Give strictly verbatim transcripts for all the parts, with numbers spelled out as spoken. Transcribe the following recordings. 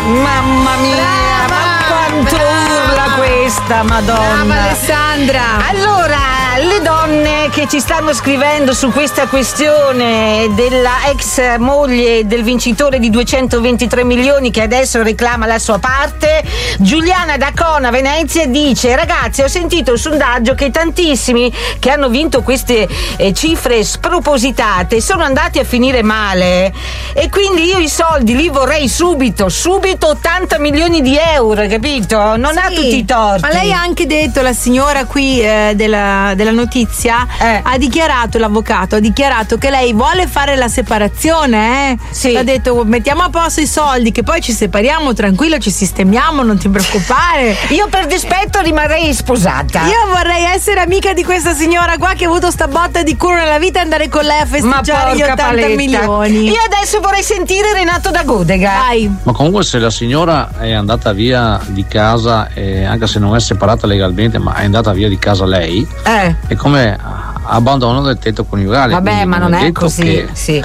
Mamma mia, brava, ma quanto brava. urla questa, Madonna. Brava Alessandra. Allora, le donne che ci stanno scrivendo su questa questione della ex moglie del vincitore di duecentoventitré milioni che adesso reclama la sua parte, Giuliana da Cona, Venezia, dice: ragazzi, ho sentito il sondaggio che tantissimi che hanno vinto queste eh, cifre spropositate sono andati a finire male, e quindi io i soldi li vorrei subito, subito ottanta milioni di euro, capito? Non Sì, ha tutti i torti. Ma lei ha anche detto, la signora qui eh, della, della notizia, Eh. ha dichiarato, l'avvocato ha dichiarato che lei vuole fare la separazione, eh? Sì. Ha detto: mettiamo a posto i soldi, che poi ci separiamo, tranquillo, ci sistemiamo, non ti preoccupare. Io per dispetto rimarrei sposata. Io vorrei essere amica di questa signora qua che ha avuto sta botta di culo nella vita e andare con lei a Ma festeggiare gli porca ottanta paletta. milioni. Io adesso vorrei sentire Renato da Godega. Vai. Ma comunque se la signora è andata via di casa, eh, anche se non è separata legalmente, ma è andata via di casa lei, Eh. è come abbandono del tetto coniugale. Vabbè, quindi ma non è detto così. che Sì.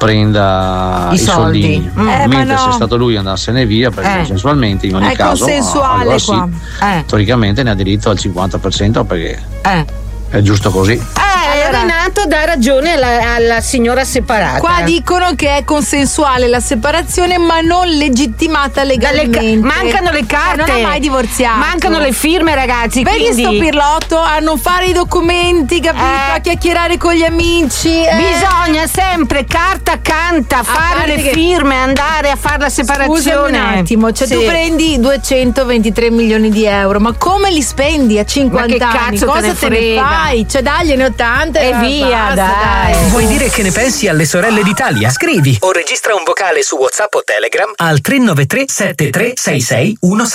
prenda I i, soldi. soldini, Mm. Eh, mentre ma no. se è stato lui andarsene via, perché Eh. consensualmente in ogni È caso consensuale allora sì, qua. Eh. teoricamente ne ha diritto al cinquanta per cento, perché Eh. è giusto così. Eh, Allora- Renato dà ragione alla, alla signora separata. Qua dicono che è consensuale la separazione, ma non legittimata Dalle ca- legalmente. mancano le carte. Eh, non ha mai divorziato. Mancano le firme, ragazzi. Vedi quindi sto pirlotto a non fare i documenti, capito? Eh. A chiacchierare con gli amici. eh. bisogna sempre carta accanto, fare parte le che- firme, andare a fare la separazione. Scusami un attimo, cioè Sì. tu prendi duecentoventitré milioni di euro, ma come li spendi a cinquanta Ma che anni? cazzo te Cosa ne te ne frega? fai? Cioè dagliene ottanta E via, basta, dai. Vuoi dire che ne pensi alle sorelle d'Italia? Scrivi o registra un vocale su WhatsApp o Telegram al tre nove tre sette tre sei sei uno sei.